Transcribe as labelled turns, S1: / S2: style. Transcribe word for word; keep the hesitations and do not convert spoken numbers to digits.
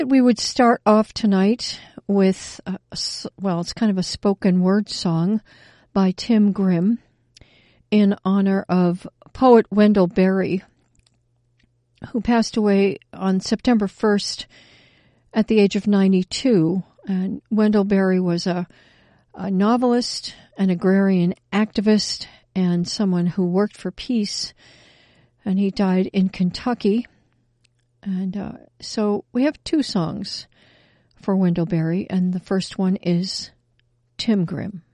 S1: We would start off tonight with, a, well, it's kind of a spoken word song by Tim Grimm in honor of poet Wendell Berry, who passed away on September first at the age of ninety-two. And Wendell Berry was a, a novelist, an agrarian activist, and someone who worked for peace. And he died in Kentucky. And uh, so we have two songs for Wendell Berry, and the first one is Tim Grimm.